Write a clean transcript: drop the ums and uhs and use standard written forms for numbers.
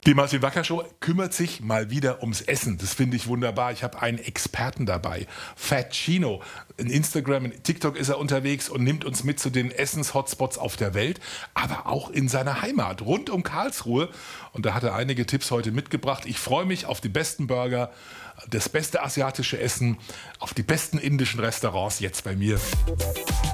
Die Martin Wacker Show kümmert sich mal wieder ums Essen. Das finde ich wunderbar. Ich habe einen Experten dabei. Fat Chino. In Instagram, in TikTok ist er unterwegs und nimmt uns mit zu den Essens-Hotspots auf der Welt, aber auch in seiner Heimat, rund um Karlsruhe. Und da hat er einige Tipps heute mitgebracht. Ich freue mich auf die besten Burger, das beste asiatische Essen, auf die besten indischen Restaurants jetzt bei mir.